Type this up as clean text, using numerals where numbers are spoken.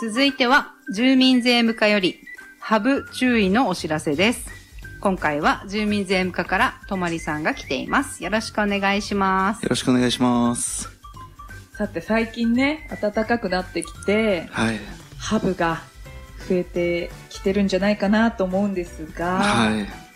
続いては、住民税務課より、ハブ注意のお知らせです。今回は住民税務課からとまりさんが来ています。よろしくお願いします。 よろしくお願いします。 さて最近ね、暖かくなってきて、 はい。 ハブが増えてきてるんじゃないかなと思うんですが、 はい。